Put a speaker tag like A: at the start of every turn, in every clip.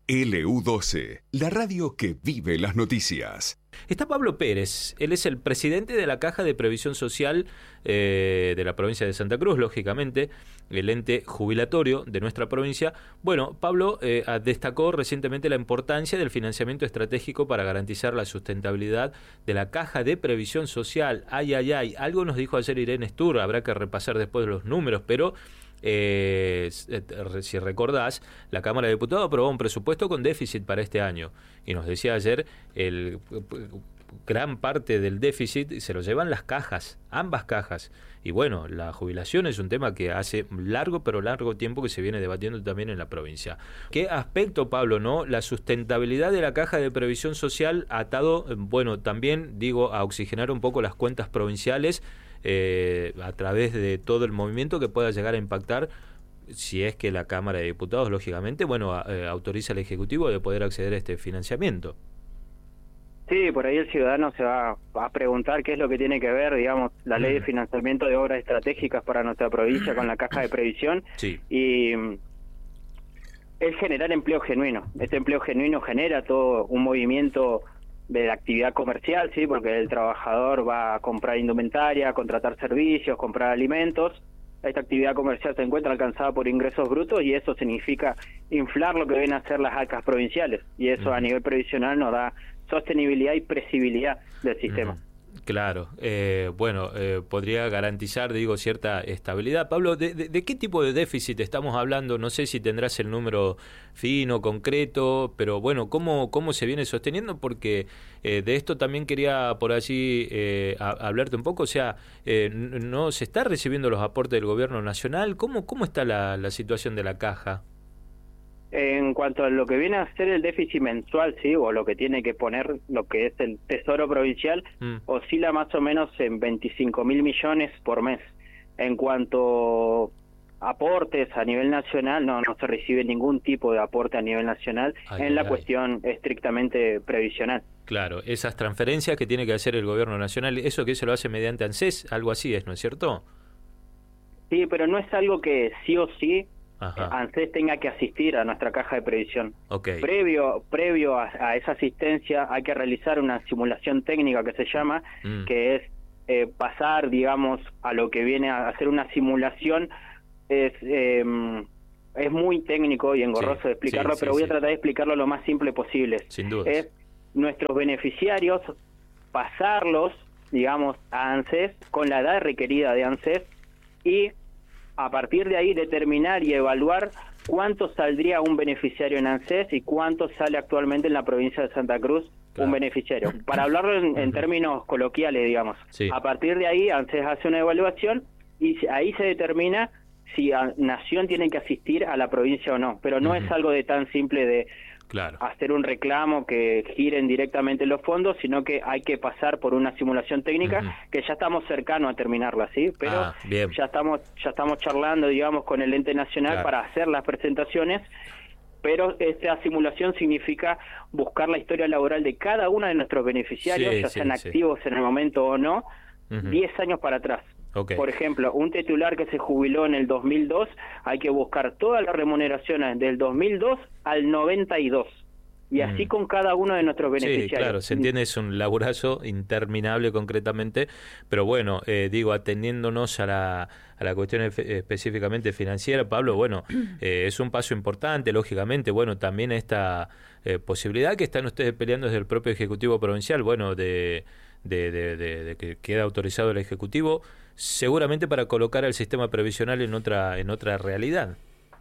A: LU12, la radio que vive las noticias.
B: Está Pablo Pérez, él es el presidente de la Caja de Previsión Social de la provincia de Santa Cruz, lógicamente, el ente jubilatorio de nuestra provincia. Bueno, Pablo destacó recientemente la importancia del financiamiento estratégico para garantizar la sustentabilidad de la Caja de Previsión Social. Ay, algo nos dijo ayer Irene Stur, habrá que repasar después los números, pero si recordás, la Cámara de Diputados aprobó un presupuesto con déficit para este año y nos decía ayer gran parte del déficit se lo llevan las cajas, ambas cajas, y bueno, la jubilación es un tema que hace largo tiempo que se viene debatiendo también en la provincia. ¿Qué aspecto, Pablo, no? La sustentabilidad de la Caja de Previsión Social atado, bueno, también digo, a oxigenar un poco las cuentas provinciales a través de todo el movimiento que pueda llegar a impactar, si es que la Cámara de Diputados, lógicamente, bueno, autoriza al Ejecutivo de poder acceder a este financiamiento.
C: Sí, por ahí el ciudadano se va a preguntar qué es lo que tiene que ver, digamos, la ley de financiamiento de obras estratégicas para nuestra provincia con la Caja de Previsión.
B: Sí.
C: Y es generar empleo genuino. Este empleo genuino genera todo un movimiento de la actividad comercial, sí, porque el trabajador va a comprar indumentaria, contratar servicios, comprar alimentos. Esta actividad comercial se encuentra alcanzada por ingresos brutos y eso significa inflar lo que vienen a ser las arcas provinciales, y eso a nivel previsional nos da sostenibilidad y previsibilidad del sistema.
B: Claro, podría garantizar, digo, cierta estabilidad. Pablo, ¿de qué tipo de déficit estamos hablando? No sé si tendrás el número fino, concreto, pero bueno, ¿cómo se viene sosteniendo? Porque de esto también quería por allí hablarte un poco. O sea, ¿no se está recibiendo los aportes del gobierno nacional? ¿Cómo está la situación de la caja?
C: En cuanto a lo que viene a ser el déficit mensual, sí, o lo que tiene que poner lo que es el Tesoro Provincial, oscila más o menos en 25.000 millones por mes. En cuanto a aportes a nivel nacional, no se recibe ningún tipo de aporte a nivel nacional cuestión estrictamente previsional.
B: Claro, esas transferencias que tiene que hacer el gobierno nacional, eso que se lo hace mediante ANSES, algo así es, ¿no es cierto?
C: Sí, pero no es algo que sí o sí
B: Ajá.
C: ANSES tenga que asistir a nuestra caja de previsión.
B: Okay.
C: Previo a esa asistencia hay que realizar una simulación técnica que se llama, que es pasar, digamos, a lo que viene a hacer una simulación. Es muy técnico y engorroso de explicarlo, pero voy a tratar de explicarlo lo más simple posible.
B: Sin duda.
C: Es nuestros beneficiarios, pasarlos, digamos, a ANSES con la edad requerida de ANSES y a partir de ahí determinar y evaluar cuánto saldría un beneficiario en ANSES y cuánto sale actualmente en la provincia de Santa Cruz un beneficiario. Para hablarlo en términos coloquiales, digamos. Sí. A partir de ahí ANSES hace una evaluación y ahí se determina si Nación tiene que asistir a la provincia o no. Pero no es algo de tan simple de hacer un reclamo que giren directamente los fondos, sino que hay que pasar por una simulación técnica que ya estamos cercanos a terminarla, ¿sí? Pero ya estamos charlando, digamos, con el ente nacional para hacer las presentaciones, pero esta simulación significa buscar la historia laboral de cada uno de nuestros beneficiarios, ya sean activos en el momento o no, 10 años para atrás. Okay. Por ejemplo, un titular que se jubiló en el 2002, hay que buscar todas las remuneraciones del 2002 al 92. Y así con cada uno de nuestros beneficiarios. Sí,
B: claro, se entiende, es un laburazo interminable concretamente, pero bueno, atendiéndonos a la cuestión específicamente financiera, Pablo, bueno, es un paso importante, lógicamente, bueno, también esta posibilidad que están ustedes peleando desde el propio Ejecutivo Provincial, bueno, de que queda autorizado el Ejecutivo, seguramente para colocar al sistema previsional en otra realidad.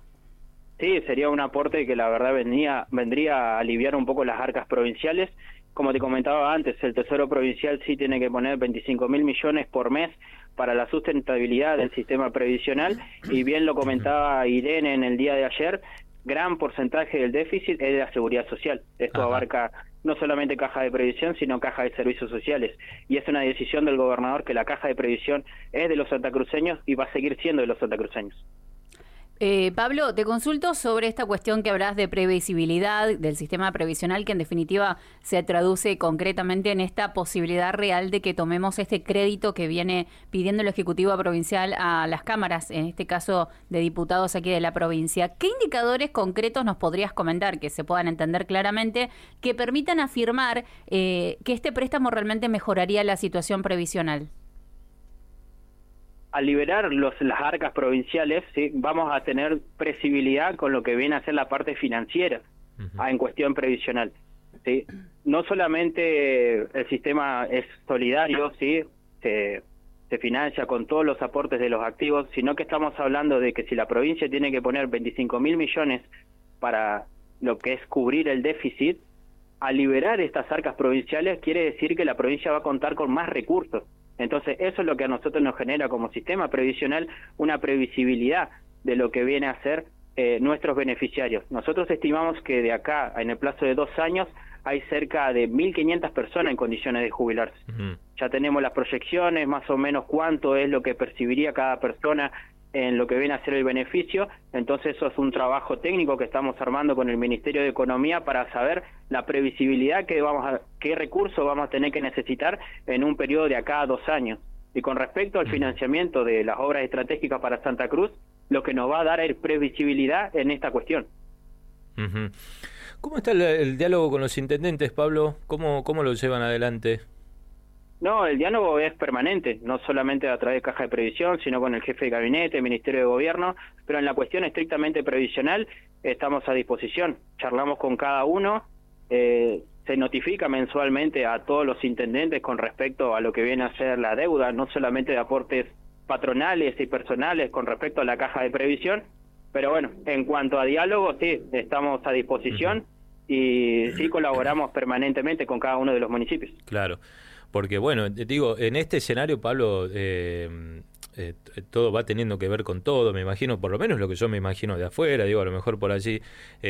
C: Sí, sería un aporte que la verdad vendría a aliviar un poco las arcas provinciales. Como te comentaba antes, el Tesoro Provincial sí tiene que poner 25.000 millones por mes para la sustentabilidad del sistema previsional, y bien lo comentaba Irene en el día de ayer, gran porcentaje del déficit es de la seguridad social. Esto abarca no solamente caja de previsión, sino caja de servicios sociales. Y es una decisión del gobernador que la caja de previsión es de los santacruceños y va a seguir siendo de los santacruceños.
D: Pablo, te consulto sobre esta cuestión que hablas de previsibilidad del sistema previsional, que en definitiva se traduce concretamente en esta posibilidad real de que tomemos este crédito que viene pidiendo el Ejecutivo Provincial a las cámaras, en este caso de diputados aquí de la provincia. ¿Qué indicadores concretos nos podrías comentar que se puedan entender claramente que permitan afirmar que este préstamo realmente mejoraría la situación previsional?
C: Al liberar las arcas provinciales, ¿sí?, vamos a tener previsibilidad con lo que viene a ser la parte financiera en cuestión previsional, ¿sí? No solamente el sistema es solidario, ¿sí?, se financia con todos los aportes de los activos, sino que estamos hablando de que si la provincia tiene que poner 25.000 millones para lo que es cubrir el déficit, al liberar estas arcas provinciales quiere decir que la provincia va a contar con más recursos. Entonces, eso es lo que a nosotros nos genera como sistema previsional una previsibilidad de lo que viene a ser nuestros beneficiarios. Nosotros estimamos que de acá, en el plazo de 2 años, hay cerca de 1.500 personas en condiciones de jubilarse. Ya tenemos las proyecciones, más o menos cuánto es lo que percibiría cada persona en lo que viene a ser el beneficio. Entonces eso es un trabajo técnico que estamos armando con el Ministerio de Economía para saber la previsibilidad qué recursos vamos a tener que necesitar en un periodo de acá a 2 años. Y con respecto al financiamiento de las obras estratégicas para Santa Cruz, lo que nos va a dar es previsibilidad en esta cuestión.
B: ¿Cómo está el diálogo con los intendentes, Pablo? ¿Cómo lo llevan adelante?
C: No, el diálogo es permanente, no solamente a través de Caja de Previsión, sino con el jefe de gabinete, Ministerio de Gobierno, pero en la cuestión estrictamente previsional estamos a disposición. Charlamos con cada uno, se notifica mensualmente a todos los intendentes con respecto a lo que viene a ser la deuda, no solamente de aportes patronales y personales con respecto a la Caja de Previsión, pero bueno, en cuanto a diálogo, sí, estamos a disposición y sí colaboramos permanentemente con cada uno de los municipios.
B: Claro. Porque, bueno, digo, en este escenario, Pablo, todo va teniendo que ver con todo, me imagino, por lo menos lo que yo me imagino de afuera, digo, a lo mejor por allí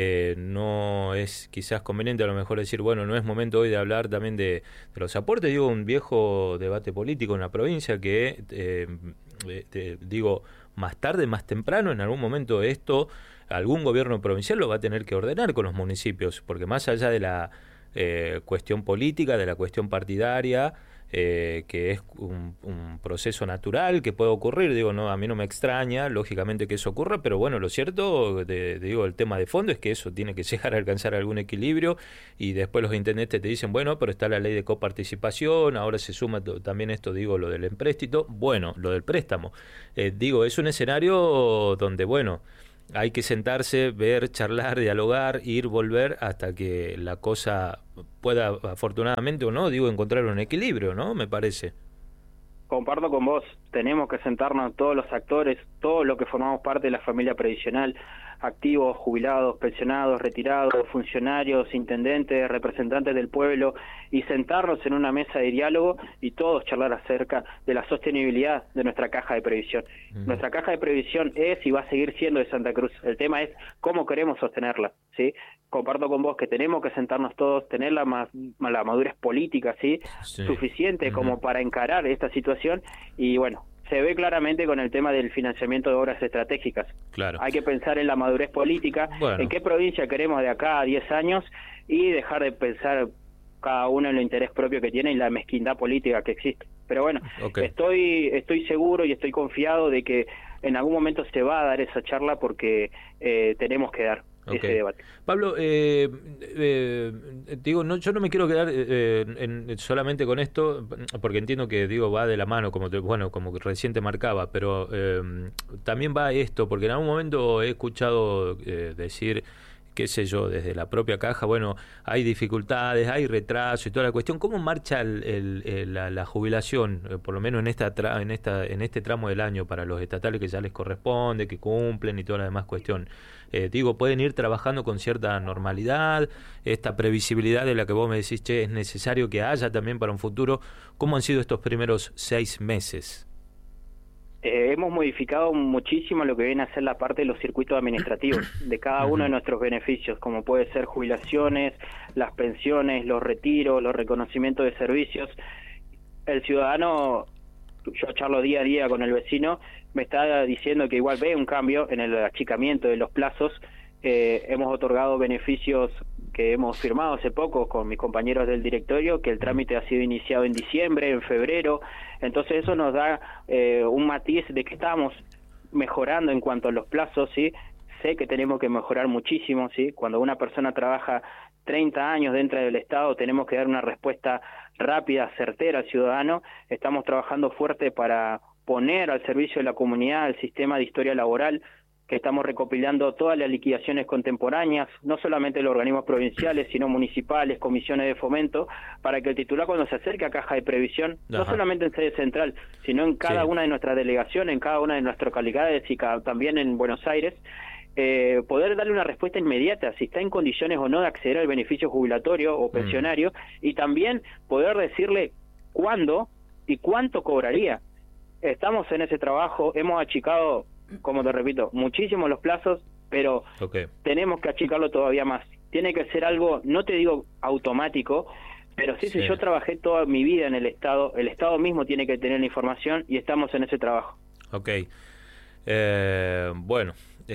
B: no es quizás conveniente a lo mejor decir, bueno, no es momento hoy de hablar también de los aportes, digo, un viejo debate político en la provincia que, digo, más tarde, más temprano, en algún momento esto, algún gobierno provincial lo va a tener que ordenar con los municipios, porque más allá de la cuestión política, de la cuestión partidaria, que es un proceso natural que puede ocurrir, digo, no, a mí no me extraña, lógicamente, que eso ocurra, pero bueno, lo cierto, digo, el tema de fondo es que eso tiene que llegar a alcanzar algún equilibrio y después los intendentes te dicen, bueno, pero está la ley de coparticipación, ahora se suma también esto, digo, lo del empréstito, bueno, lo del préstamo, digo, es un escenario donde, bueno, hay que sentarse, ver, charlar, dialogar, ir, volver hasta que la cosa pueda, afortunadamente o no, digo, encontrar un equilibrio, ¿no? Me parece.
C: Comparto con vos, tenemos que sentarnos todos los actores, todos los que formamos parte de la familia previsional, activos, jubilados, pensionados, retirados, funcionarios, intendentes, representantes del pueblo, y sentarnos en una mesa de diálogo y todos charlar acerca de la sostenibilidad de nuestra caja de previsión. Nuestra caja de previsión es y va a seguir siendo de Santa Cruz. El tema es cómo queremos sostenerla, ¿sí? Comparto con vos que tenemos que sentarnos todos, tener la madurez política, ¿sí? Suficiente como para encarar esta situación y bueno, se ve claramente con el tema del financiamiento de obras estratégicas.
B: Claro.
C: Hay que pensar en la madurez política, en qué provincia queremos de acá a 10 años y dejar de pensar cada uno en el interés propio que tiene y la mezquindad política que existe. Pero bueno, estoy seguro y estoy confiado de que en algún momento se va a dar esa charla porque tenemos que dar ese debate.
B: Pablo, digo, no, yo no me quiero quedar solamente con esto, porque entiendo que digo va de la mano, como recién te marcaba, pero también va esto, porque en algún momento he escuchado decir, qué sé yo, desde la propia caja, bueno, hay dificultades, hay retraso y toda la cuestión. ¿Cómo marcha la jubilación, por lo menos en este tramo del año para los estatales que ya les corresponde, que cumplen y toda la demás cuestión? Digo, ¿pueden ir trabajando con cierta normalidad? Esta previsibilidad de la que vos me decís, che, es necesario que haya también para un futuro. ¿Cómo han sido estos primeros 6 meses?
C: Hemos modificado muchísimo lo que viene a ser la parte de los circuitos administrativos de cada uno de nuestros beneficios, como puede ser jubilaciones, las pensiones, los retiros, los reconocimientos de servicios. El ciudadano, yo charlo día a día con el vecino, me está diciendo que igual ve un cambio en el achicamiento de los plazos. Hemos otorgado beneficios que hemos firmado hace poco con mis compañeros del directorio, que el trámite ha sido iniciado en diciembre, en febrero, entonces eso nos da un matiz de que estamos mejorando en cuanto a los plazos, ¿sí? Sé que tenemos que mejorar muchísimo, ¿sí? Cuando una persona trabaja 30 años dentro del Estado, tenemos que dar una respuesta rápida, certera al ciudadano. Estamos trabajando fuerte para poner al servicio de la comunidad el sistema de historia laboral, que estamos recopilando todas las liquidaciones contemporáneas, no solamente de los organismos provinciales, sino municipales, comisiones de fomento, para que el titular cuando se acerque a Caja de Previsión, no solamente en sede central, sino en cada una de nuestras delegaciones, en cada una de nuestras localidades y también en Buenos Aires, poder darle una respuesta inmediata, si está en condiciones o no de acceder al beneficio jubilatorio o pensionario, y también poder decirle cuándo y cuánto cobraría. Estamos en ese trabajo, hemos achicado, como te repito, muchísimo los plazos, pero tenemos que achicarlo todavía más. Tiene que ser algo, no te digo automático, pero sí, si yo trabajé toda mi vida en el Estado mismo tiene que tener la información y estamos en ese trabajo.
B: Bueno,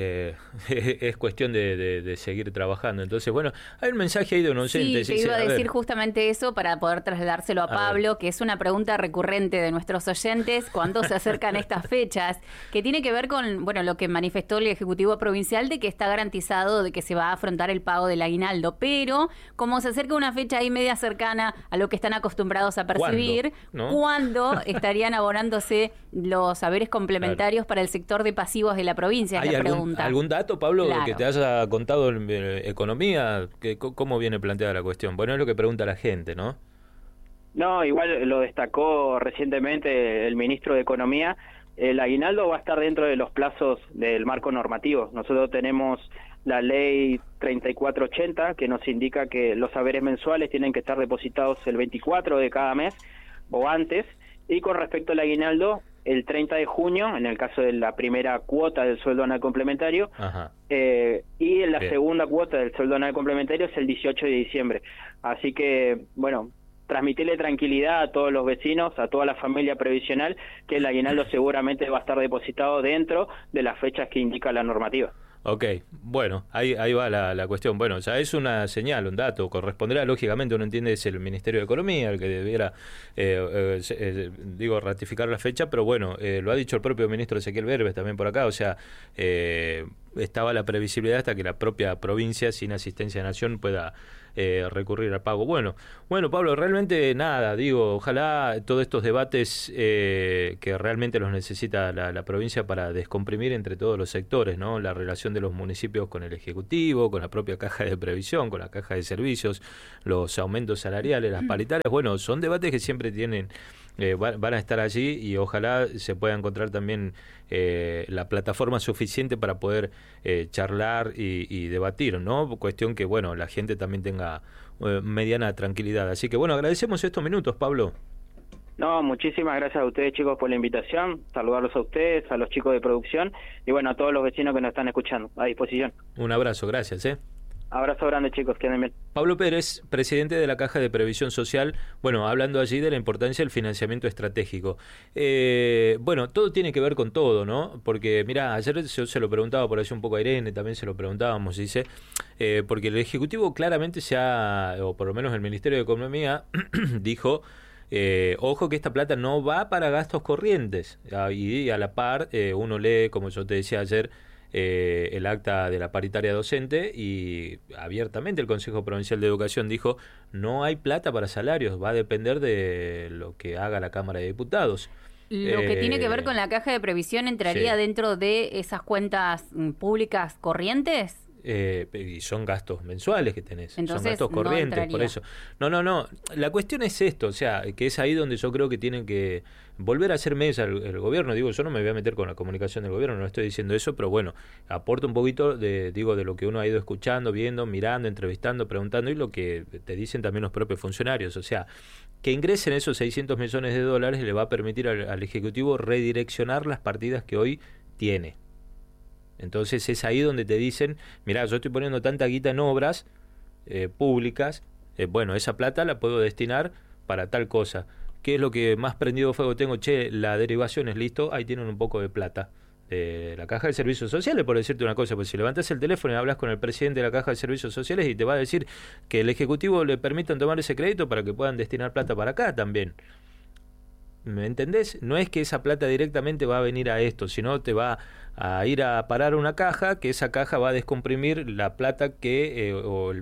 B: es cuestión de seguir trabajando. Entonces, bueno, hay un mensaje ahí de un oyente.
D: Sí, te iba a decir justamente eso para poder trasladárselo a Pablo, que es una pregunta recurrente de nuestros oyentes cuando se acercan estas fechas, que tiene que ver con, bueno, lo que manifestó el Ejecutivo Provincial de que está garantizado de que se va a afrontar el pago del aguinaldo, pero como se acerca una fecha ahí media cercana a lo que están acostumbrados a percibir, ¿cuándo estarían abonándose los saberes complementarios para el sector de pasivos de la provincia? Es la pregunta.
B: ¿Algún dato, Pablo, que te haya contado en economía? ¿Cómo viene planteada la cuestión? Bueno, es lo que pregunta la gente, ¿no?
C: No, igual lo destacó recientemente el ministro de Economía. El aguinaldo va a estar dentro de los plazos del marco normativo. Nosotros tenemos la ley 3480 que nos indica que los saberes mensuales tienen que estar depositados el 24 de cada mes o antes, y con respecto al aguinaldo, el 30 de junio, en el caso de la primera cuota del sueldo anual complementario, y la segunda cuota del sueldo anual complementario es el 18 de diciembre. Así que, bueno, transmitirle tranquilidad a todos los vecinos, a toda la familia previsional, que el aguinaldo seguramente va a estar depositado dentro de las fechas que indica la normativa.
B: Bueno, ahí va la cuestión. Bueno, ya es una señal, un dato. Corresponderá, lógicamente, uno entiende, es el Ministerio de Economía el que debiera, ratificar la fecha, pero bueno, lo ha dicho el propio ministro Ezequiel Berbes también por acá, o sea, estaba la previsibilidad hasta que la propia provincia, sin asistencia de Nación, pueda recurrir al pago. Bueno, Pablo, realmente nada, ojalá todos estos debates que realmente los necesita la provincia para descomprimir entre todos los sectores, ¿no? La relación de los municipios con el Ejecutivo, con la propia Caja de Previsión, con la Caja de Servicios, los aumentos salariales, las paritarias, bueno, son debates que siempre tienen, van a estar allí, y ojalá se pueda encontrar también la plataforma suficiente para poder charlar y debatir, ¿no? Cuestión que, bueno, la gente también tenga mediana tranquilidad. Así que, bueno, agradecemos estos minutos, Pablo.
C: No, muchísimas gracias a ustedes, chicos, por la invitación. Saludarlos a ustedes, a los chicos de producción y, bueno, a todos los vecinos que nos están escuchando. A disposición.
B: Un abrazo, gracias.
C: Abrazo grande, chicos, que anden bien.
B: Pablo Pérez, presidente de la Caja de Previsión Social, bueno, hablando allí de la importancia del financiamiento estratégico. Bueno, todo tiene que ver con todo, ¿no? Porque, mirá, ayer yo se lo preguntaba por ahí un poco a Irene, también se lo preguntábamos, dice, porque el Ejecutivo claramente o por lo menos el Ministerio de Economía, dijo, ojo que esta plata no va para gastos corrientes, y a la par uno lee, como yo te decía ayer, el acta de la paritaria docente, y abiertamente el Consejo Provincial de Educación dijo no hay plata para salarios, va a depender de lo que haga la Cámara de Diputados.
D: Lo que tiene que ver con la Caja de Previsión entraría dentro de esas cuentas públicas corrientes.
B: Y son gastos mensuales que tenés,
D: entonces,
B: son gastos corrientes, por eso. No, la cuestión es esto, o sea, que es ahí donde yo creo que tienen que volver a hacer mesa el gobierno. Yo no me voy a meter con la comunicación del gobierno, no estoy diciendo eso, pero bueno, aporta un poquito de lo que uno ha ido escuchando, viendo, mirando, entrevistando, preguntando, y lo que te dicen también los propios funcionarios. O sea, que ingresen esos 600 millones de dólares le va a permitir al Ejecutivo redireccionar las partidas que hoy tiene. Entonces es ahí donde te dicen, mirá, yo estoy poniendo tanta guita en obras públicas, bueno, esa plata la puedo destinar para tal cosa. ¿qué es lo que más prendido fuego tengo? Che, la derivación es listo, ahí tienen un poco de plata. La Caja de Servicios Sociales, por decirte una cosa, pues si levantás el teléfono y hablas con el presidente de la Caja de Servicios Sociales y te va a decir que el Ejecutivo le permitan tomar ese crédito para que puedan destinar plata para acá también. ¿Me entendés? No es que esa plata directamente va a venir a esto, sino te va a ir a parar una caja, que esa caja va a descomprimir la plata que,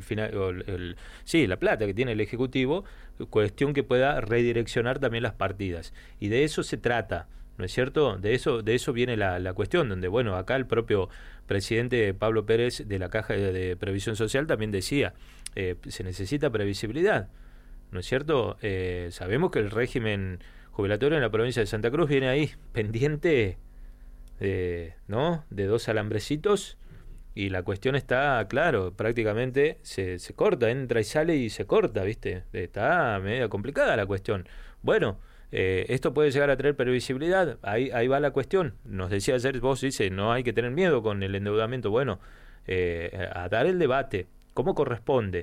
B: la plata que tiene el Ejecutivo, cuestión que pueda redireccionar también las partidas. Y de eso se trata, ¿no es cierto? De eso viene la cuestión, donde, bueno, acá el propio presidente Pablo Pérez de la Caja de Previsión Social también decía, se necesita previsibilidad, ¿no es cierto? Sabemos que el régimen jubilatorio en la provincia de Santa Cruz viene ahí pendiente ¿no? de 2 alambrecitos, y la cuestión está, claro, prácticamente se corta, entra y sale y se corta, ¿viste? Está media complicada la cuestión. Bueno, esto puede llegar a traer previsibilidad, ahí va la cuestión. Nos decía ayer, vos dices, no hay que tener miedo con el endeudamiento. Bueno, a dar el debate, ¿cómo corresponde?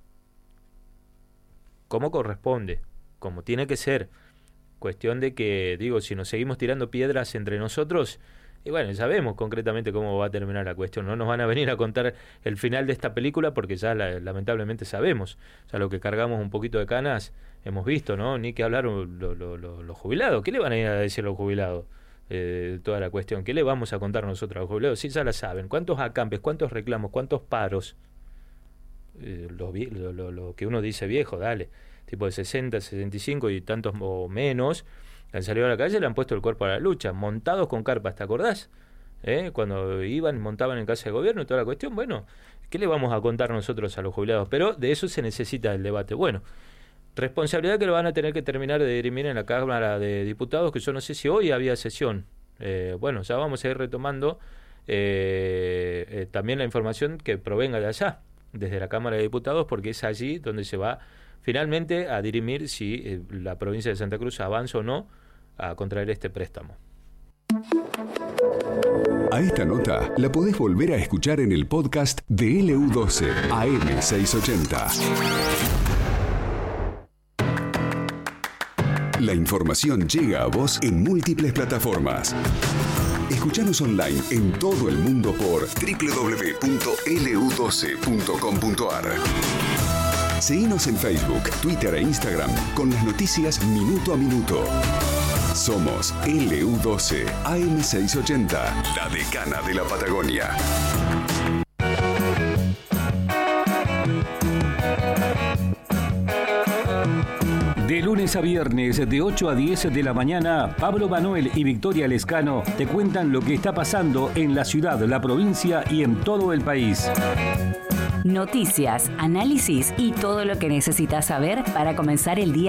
B: Como tiene que ser. Cuestión de que, digo, si nos seguimos tirando piedras entre nosotros, y bueno, ya vemos concretamente cómo va a terminar la cuestión. No nos van a venir a contar el final de esta película porque ya lamentablemente sabemos. Ya lo que cargamos un poquito de canas hemos visto, ¿no? Ni que hablar los jubilados. ¿Qué le van a ir a decir a los jubilados? Toda la cuestión. ¿Qué le vamos a contar nosotros a los jubilados? Sí, ya la saben. ¿Cuántos acampes, cuántos reclamos, cuántos paros? Lo que uno dice viejo, dale. Tipo de 60, 65 y tantos o menos, han salido a la calle y le han puesto el cuerpo a la lucha, montados con carpas, ¿te acordás? Cuando iban, montaban en casa de gobierno y toda la cuestión. Bueno, ¿qué le vamos a contar nosotros a los jubilados? Pero de eso se necesita el debate. Bueno, responsabilidad que lo van a tener que terminar de dirimir en la Cámara de Diputados, que yo no sé si hoy había sesión. Bueno, ya vamos a ir retomando también la información que provenga de allá, desde la Cámara de Diputados, porque es allí donde se va finalmente a dirimir si la provincia de Santa Cruz avanza o no a contraer este préstamo.
A: A esta nota la podés volver a escuchar en el podcast de LU12 AM680. La información llega a vos en múltiples plataformas. Escuchanos online en todo el mundo por www.lu12.com.ar. Seguinos en Facebook, Twitter e Instagram con las noticias minuto a minuto. Somos LU12 AM680, la decana de la Patagonia.
E: De lunes a viernes, de 8 a 10 de la mañana, Pablo Manuel y Victoria Lescano te cuentan lo que está pasando en la ciudad, la provincia y en todo el país.
F: Noticias, análisis y todo lo que necesitas saber para comenzar el día